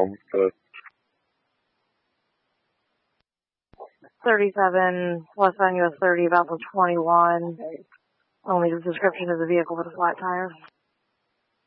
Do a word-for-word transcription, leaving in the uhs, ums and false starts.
home for thirty-seven, westbound U S thirty, about for twenty-one. Only the description of the vehicle with a flat tire.